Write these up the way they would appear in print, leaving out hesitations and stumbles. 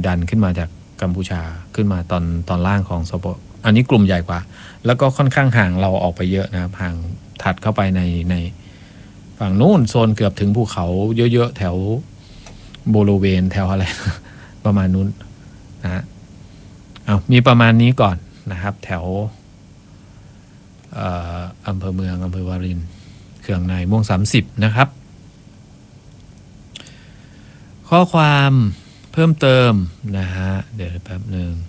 ดันขึ้นมาจากกัมพูชาขึ้นมาตอนล่างของสปป.อันนี้กลุ่มใหญ่กว่าแล้วก็ค่อนข้างห่างเราออกไปเยอะนะครับห่างถัดเข้าไปในฝั่งนู้นโซนเกือบถึงภูเขาเยอะๆแถวโบโลเวนแถวอะไร ประมาณนู้นนะเอามีประมาณนี้ก่อนนะครับแถวอำเภอเมืองอำเภอวารินเขื่องในม่วง30นะครับข้อความเพิ่มเติมนะฮะเดี๋ยวแป๊บหนึ่ง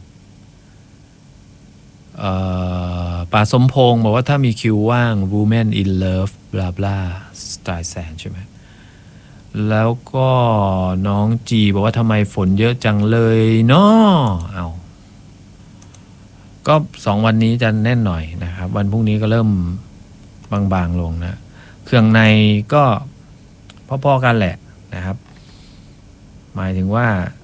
ป่าสมพงศ์บอกว่าถ้ามีคิวว่าง Women in Love บลาบลาสไตล์แซนใช่ไหมแล้วก็น้องจีบอกว่าทำไมฝนเยอะจังเลยเนาะเอาก็2วันนี้จะแน่นหน่อยนะครับวันพรุ่งนี้ก็เริ่มบางๆลงนะเครื่องในก็พอๆกันแหละนะครับหมายถึงว่า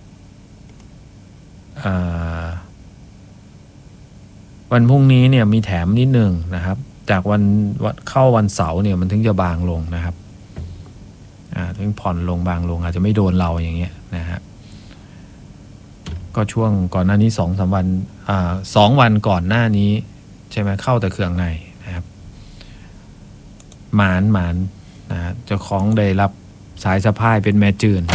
วันพรุ่งนี้เนี่ยมีแถมนิดนึงนะครับจากวันเข้าวันเสาร์เนี่ยมันถึงจะบางลงนะครับถึงผ่อนลงบางลงอาจจะไม่โดนเราอย่างเงี้ยนะฮะก็ช่วงก่อนหน้านี้2-3 วัน2 วันก่อนหน้านี้ใช่ไหมเข้าแต่เครื่องในนะครับหมานนะเจ้าของได้รับสายสะพายเป็นแม่จืน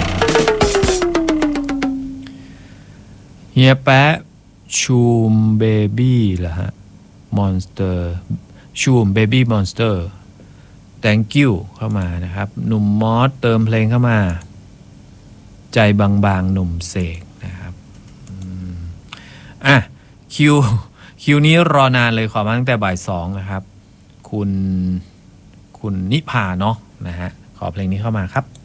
เฮียแปะชูมเบบี้เหรอฮะมอนสเตอร์ชูมเบบี้มอนสเตอร์ thank you เข้ามานะครับหนุ่มมอสเติมเพลงเข้ามาใจบางๆหนุ่มเสกนะครับคิวนี้รอนานเลยขอมาตั้งแต่บ่าย2นะครับคุณนิพาเนาะนะฮะขอเพลงนี้เข้ามาครับ